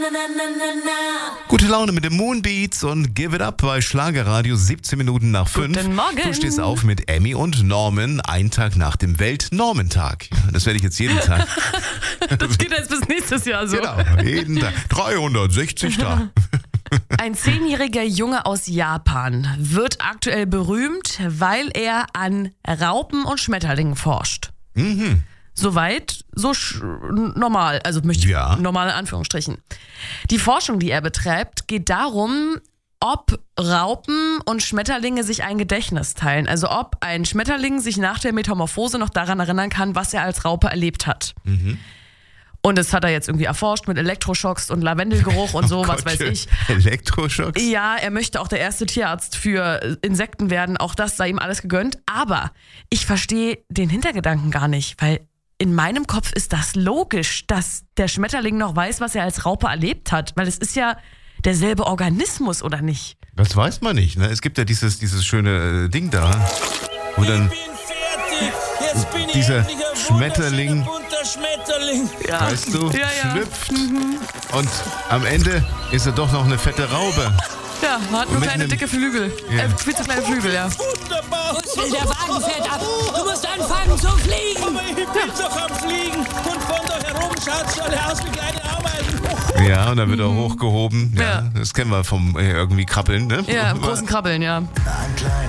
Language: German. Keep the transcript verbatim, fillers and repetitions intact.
Gute Laune mit den Moonbeats und Give It Up bei Schlagerradio, siebzehn Minuten nach fünf. Guten Morgen. Du stehst auf mit Emmy und Norman, einen Tag nach dem Welt-Norman-Tag. Das werde ich jetzt jeden Tag. Das geht jetzt bis nächstes Jahr so. Genau, jeden Tag. dreihundertsechzig Tage. Ein zehnjähriger Junge aus Japan wird aktuell berühmt, weil er an Raupen und Schmetterlingen forscht. Mhm. Soweit, so sch- normal, also möchte ich Ja. normale Anführungsstrichen. Die Forschung, die er betreibt, geht darum, ob Raupen und Schmetterlinge sich ein Gedächtnis teilen. Also ob ein Schmetterling sich nach der Metamorphose noch daran erinnern kann, was er als Raupe erlebt hat. Mhm. Und das hat er jetzt irgendwie erforscht mit Elektroschocks und Lavendelgeruch und so, Oh was Gott, weiß ich. Elektroschocks? Ja, er möchte auch der erste Tierarzt für Insekten werden. Auch das sei ihm alles gegönnt. Aber ich verstehe den Hintergedanken gar nicht, weil in meinem Kopf ist das logisch, dass der Schmetterling noch weiß, was er als Raupe erlebt hat. Weil es ist ja derselbe Organismus, oder nicht? Das weiß man nicht, ne? Es gibt ja dieses, dieses schöne äh, Ding da, wo dann Ich bin fertig. Jetzt bin ich dieser endlich ein Schmetterling, wunderschöner, bunter Schmetterling. Ja. weißt du, Ja, ja. schlüpft und am Ende ist er doch noch eine fette Raube. Ja, hat nur mit kleine nem- dicke Flügel. Ja. Äh, viel zu kleine Flügel, ja. Wunderbar. Der Wagen fährt ab. Du musst anfangen zu fliegen. Aber ich bin doch am Fliegen. Und von da herum schaut's alle aus wie kleine Ameisen. Ja, und dann wird er hochgehoben. Ja, Ja. das kennen wir vom äh, irgendwie Krabbeln, ne? Ja, im großen Krabbeln, ja. Ein kleiner